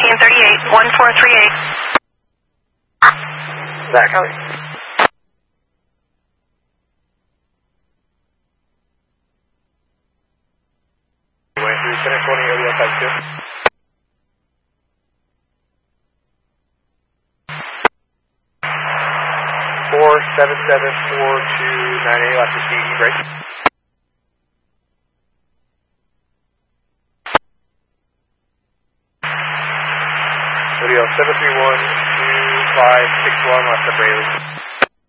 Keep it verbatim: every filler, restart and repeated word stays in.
Team thirty-eight, one four three eight. Zach, Kelly. Went through San Antonio, O D L type two. Four seven seven four two nine eight, left to C E break. O D L seven three one two five six one, left to Braley.